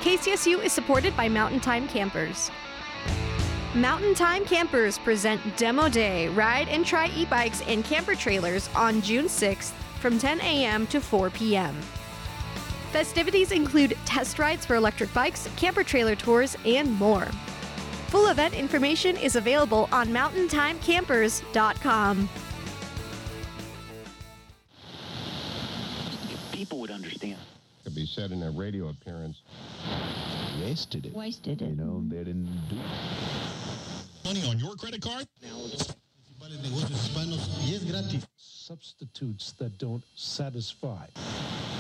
KCSU is supported by Mountain Time Campers. Mountain Time Campers present Demo Day, ride and try e-bikes and camper trailers on June 6th from 10 a.m. to 4 p.m. Festivities include test rides for electric bikes, camper trailer tours, and more. Full event information is available on mountaintimecampers.com. If people would understand. Could be said in a radio appearance. Wasted it. Wasted it. You know, they didn't do money on your credit card? Substitutes that don't satisfy.